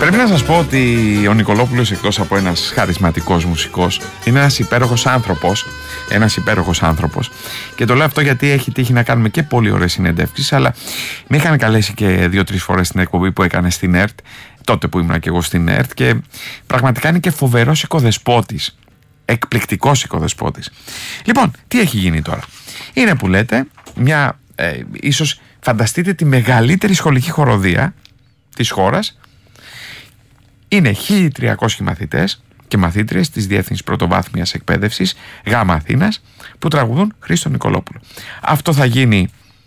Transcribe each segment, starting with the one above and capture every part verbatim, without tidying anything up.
Πρέπει να σας πω ότι ο Νικολόπουλος, εκτός από ένας χαρισματικός μουσικός, είναι ένας υπέροχος άνθρωπος. Ένας υπέροχος άνθρωπος. Και το λέω αυτό γιατί έχει τύχει να κάνουμε και πολύ ωραίες συνεντεύξεις, αλλά με είχαν καλέσει και δύο-τρεις φορές στην εκπομπή που έκανε στην ΕΡΤ, τότε που ήμουν και εγώ στην ΕΡΤ, και πραγματικά είναι και φοβερός οικοδεσπότης. Εκπληκτικός οικοδεσπότης. Λοιπόν, τι έχει γίνει τώρα? Είναι που λέτε μια, ε, ίσως φανταστείτε τη μεγαλύτερη σχολική χοροδία της χώρας. Είναι χίλια τριακόσιοι μαθητές και μαθήτριες της Διεύθυνσης Πρωτοβάθμιας Εκπαίδευσης ΓΑΜΑ Αθήνας που τραγουδούν Χρήστο Νικολόπουλο. Αυτό θα γίνει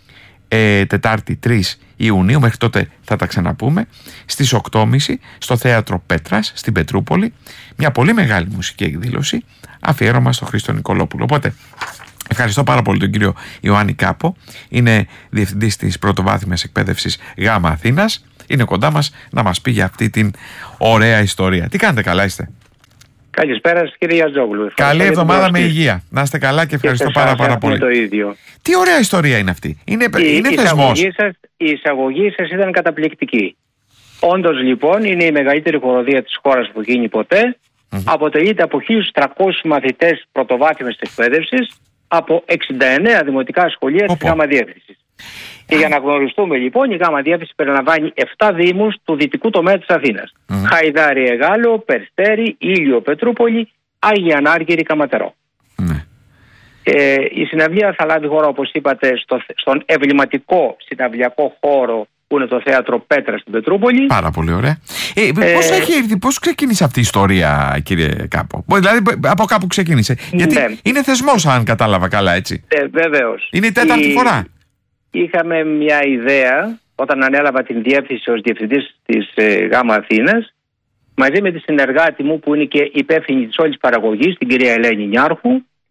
ε, Τετάρτη τρεις Ιουνίου, μέχρι τότε θα τα ξαναπούμε, στις οκτώ και μισή στο Θέατρο Πέτρας στην Πετρούπολη. Μια πολύ μεγάλη μουσική εκδήλωση, αφιέρωμα στο Χρήστο Νικολόπουλο. Οπότε ευχαριστώ πάρα πολύ τον κύριο Ιωάννη Κάπο, είναι διευθυντής της Πρωτοβάθμιας Εκπαίδευσης ΓΑΜΑ Αθήνας. Είναι κοντά μας να μας πει για αυτή την ωραία ιστορία. Τι κάνετε, καλά είστε? Καλησπέρα σας, κύριε Γιαζόγλου. Καλή εβδομάδα με υγεία. Να είστε καλά και ευχαριστώ και πάρα, πάρα πολύ. Το ίδιο. Τι ωραία ιστορία είναι αυτή. Είναι, η, είναι η θεσμός. Εισαγωγή σας, η εισαγωγή σας ήταν καταπληκτική. Όντως λοιπόν είναι η μεγαλύτερη χοροδία της χώρας που γίνει ποτέ. Mm-hmm. Αποτελείται από χίλιους τριακόσιους μαθητές πρωτοβάθμιας εκπαίδευσης από εξήντα εννέα δημοτικά σχολεία της ΓΑΜΑ Διεύθυνσης. Και για να γνωριστούμε λοιπόν, η ΓΑΜΑ Διεύθυνση περιλαμβάνει επτά δήμους του δυτικού τομέα της Αθήνας. Mm. Χαϊδάρι, Εγάλεο, Περιστέρι, Ήλιο, Πετρούπολη, Άγια Ανάργυρη, Καματερό. Mm. Ε, η συναυλία θα λάβει χώρα, όπως είπατε, στο, στον εμβληματικό συναυλιακό χώρο που είναι το Θέατρο Πέτρα στην Πετρούπολη. Πάρα πολύ ωραία. Ε, ε, πώς, έχει, πώς ξεκίνησε αυτή η ιστορία, κύριε Κάπο? Δηλαδή από κάπου ξεκίνησε. Γιατί ναι. είναι θεσμός, αν κατάλαβα καλά, έτσι. Ε, βεβαίως. Είναι η τέταρτη η... φορά. Είχαμε μια ιδέα όταν ανέλαβα την διεύθυνση ως διευθυντής της ε, ΓΑΜΑ Αθήνας, μαζί με τη συνεργάτη μου που είναι και υπεύθυνη της όλης παραγωγής, την κυρία Ελένη Νιάρχου,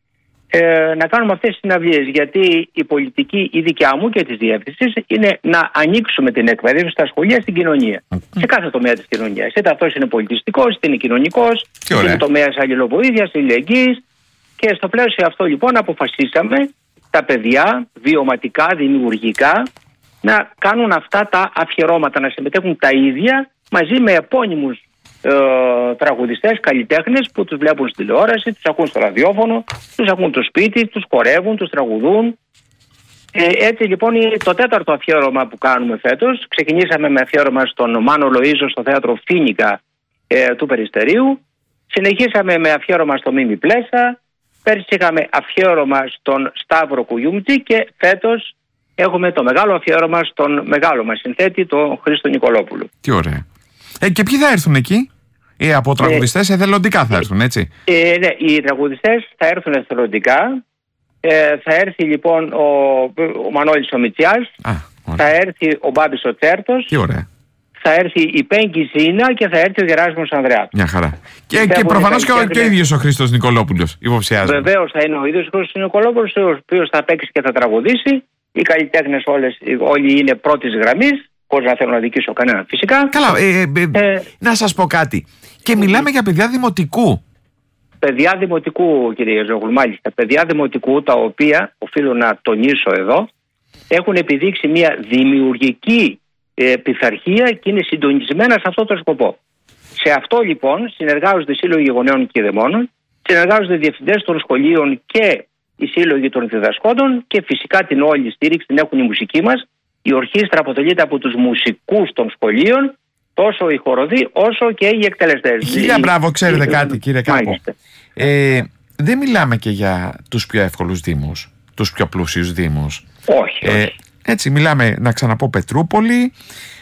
ε, να κάνουμε αυτές τις συναυλίες. Γιατί η πολιτική, η δικιά μου και της διεύθυνσης, είναι να ανοίξουμε την εκπαίδευση στα σχολεία στην κοινωνία. Mm. Σε κάθε τομέα της κοινωνίας. Είτε αυτός είναι πολιτιστικός, είτε είναι κοινωνικός, είτε είναι τομέας αλληλοβοήθειας, αλληλεγγύης. Και στο πλαίσιο αυτό λοιπόν αποφασίσαμε τα παιδιά βιωματικά, δημιουργικά, να κάνουν αυτά τα αφιερώματα, να συμμετέχουν τα ίδια μαζί με επώνυμους ε, τραγουδιστές, καλλιτέχνες που τους βλέπουν στη τηλεόραση, τους ακούν στο ραδιόφωνο, τους ακούν στο σπίτι, τους χορεύουν, τους τραγουδούν. Ε, έτσι λοιπόν είναι το τέταρτο αφιέρωμα που κάνουμε φέτος. Ξεκινήσαμε με αφιέρωμα στον Μάνο Λοΐζο στο θέατρο Φίνικα ε, του Περιστερίου. Συνεχίσαμε με αφιέρωμα στο Μίμη Πλέσα. Πέρσι είχαμε αφιέρωμα στον Σταύρο Κουγιούμτζη και φέτος έχουμε το μεγάλο αφιέρωμα στον μεγάλο μας συνθέτη, τον Χρήστο Νικολόπουλο. Τι ωραία. Ε, και ποιοι θα έρθουν εκεί? Ε, από τραγουδιστές ε, εθελοντικά θα έρθουν, έτσι? Ε, ναι, οι τραγουδιστές θα έρθουν εθελοντικά. Ε, θα έρθει λοιπόν ο, ο Μανώλης ο Μητσιάς, Α, θα έρθει ο Μπάμπης ο Τσέρτος. Τι ωραία. Θα έρθει η Πέγκη Ζήνα και θα έρθει ο Γεράσιμος Ανδρεάτου. Μια χαρά. Και, και προφανώς και, και ο ίδιος ο Χρήστος Νικολόπουλος υποψιάζεται. Βεβαίως θα είναι ο ίδιος ο Χρήστος Νικολόπουλος, ο οποίος θα παίξει και θα τραγουδήσει. Οι καλλιτέχνες όλες, όλοι είναι πρώτης γραμμής, χωρίς να θέλω να δικήσω κανέναν φυσικά. Καλά, ε, ε, ε, να σας πω κάτι. Και μιλάμε για παιδιά δημοτικού. Παιδιά δημοτικού, κύριε Ζόγλου, μάλιστα. Παιδιά δημοτικού, τα οποία, οφείλω να τονίσω εδώ, έχουν επιδείξει μια δημιουργική ε, πειθαρχία και είναι συντονισμένα σε αυτό το σκοπό. Σε αυτό λοιπόν συνεργάζονται οι σύλλογοι γονέων και δαιμόνων, συνεργάζονται οι διευθυντές των σχολείων και οι σύλλογοι των διδασκόντων και φυσικά την όλη στήριξη την έχουν οι μουσικοί μας. Η ορχήστρα αποτελείται από τους μουσικούς των σχολείων, τόσο οι χοροδοί όσο και οι εκτελεστές. Χίλια μπράβο, ξέρετε κάτι κύριε Κάπο. Ε, δεν μιλάμε και για τους πιο εύκολους δήμους, τους πιο πλούσιους δήμους. Όχι, όχι. Ε, έτσι μιλάμε, να ξαναπώ, Πετρούπολη,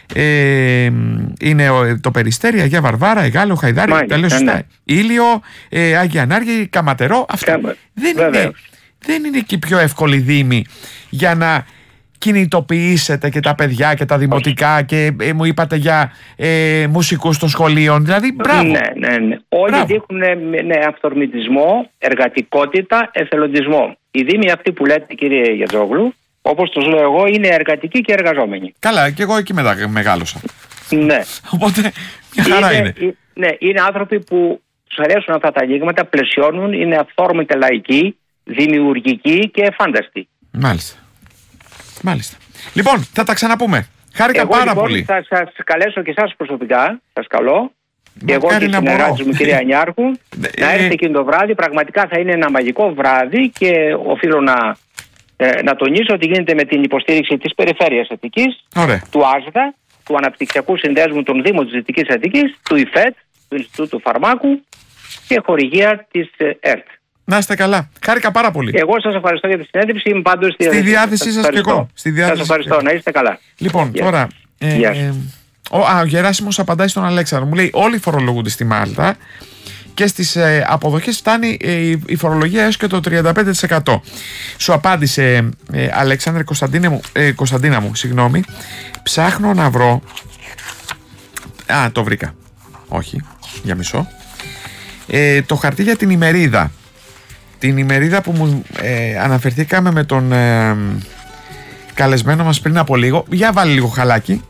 ε, είναι το Περιστέρι, Αγία Βαρβάρα, Εγάλεο, Χαϊδάρι, τέλος, ναι. Ήλιο, ε, Άγια Ανάργη, Καματερό. Αυτά Κάμε. δεν, είναι, δεν είναι και οι πιο εύκολοι δήμοι για να κινητοποιήσετε και τα παιδιά και τα δημοτικά. Όχι. Και ε, μου είπατε για ε, μουσικούς των σχολείων. Δηλαδή, μπράβο. Ναι, ναι, ναι. Όλοι μπράβο. Δείχνουν ναι, αυθορμητισμό, εργατικότητα, εθελοντισμό. Οι δήμοι αυτοί που λέτε, κύριε Γιατζόγλου, όπως τους λέω εγώ, είναι εργατικοί και εργαζόμενοι. Καλά, και εγώ εκεί μετά μεγάλωσα. Ναι. Οπότε, μια χαρά είναι. είναι. Ναι, είναι άνθρωποι που τους αρέσουν αυτά τα λίγματα, πλαισιώνουν, είναι αυθόρμητα λαϊκοί, δημιουργικοί και φάνταστοι. Μάλιστα. Μάλιστα. Λοιπόν, θα τα ξαναπούμε. Χάρηκα εγώ, πάρα λοιπόν, πολύ. Θα σας καλέσω και εσάς προσωπικά, σας καλώ. Και εγώ και οι συνεργάτες μου, κυρία Νιάρχου, ε, να έρθετε εκείνο το βράδυ. Πραγματικά θα είναι ένα μαγικό βράδυ και οφείλω να, ε, να τονίσω ότι γίνεται με την υποστήριξη της Περιφέρειας Αττικής, Ωραία. του ΆΣΔΑ, του Αναπτυξιακού Συνδέσμου των Δήμων της Δυτικής Αττικής, του ΙΦΕΤ, του Ινστιτούτου Φαρμάκου και χορηγία της ΕΡΤ. Να είστε καλά. Χάρηκα πάρα πολύ. Εγώ σας ευχαριστώ για τη συνέντευξη. Είμαι πάντως στη, στη διάθεσή σας και εγώ. Στη διάθεσή σας ευχαριστώ. Και... να είστε καλά. Λοιπόν, Γεια. τώρα. Ε, Γεια. ε, ο, α, ο Γεράσιμος απαντάει στον Αλέξανδρο. Μου λέει: όλοι φορολογούνται στη Μάλτα και στις ε, αποδοχές φτάνει ε, η, η φορολογία έως και το τριάντα πέντε τοις εκατό. Σου απάντησε ε, Αλέξανδρε Κωνσταντίνα μου, ε, Κωνσταντίνα μου, συγγνώμη. Ψάχνω να βρω. Α, το βρήκα. Όχι, για μισό. Ε, το χαρτί για την ημερίδα. Την ημερίδα που μου ε, αναφερθήκαμε με τον ε, καλεσμένο μας πριν από λίγο. Για βάλει λίγο χαλάκι.